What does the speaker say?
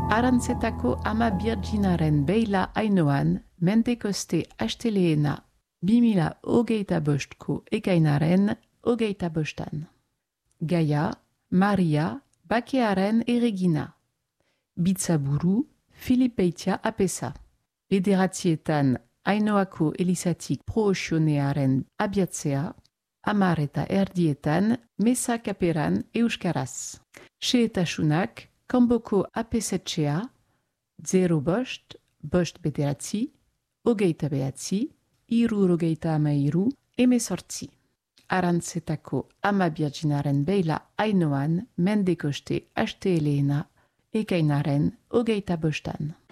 Arantzetako ama birginaren beila ainoan, mendekoste asteleena 2025ko ekainaren 25. Gaia, Maria, bakearen erregina. Bitzaburu, Filipeitia apesa. Bederatzietan Ainoako elizatik proxionearen abiatzea, 10:30 mesa kaperan euskaraz. Xehetasunak, kanboko apesetxea, 05 59 29 13 Arantzetako ama birginaren beila ainoan mendekoste asteleena ekainaren 25.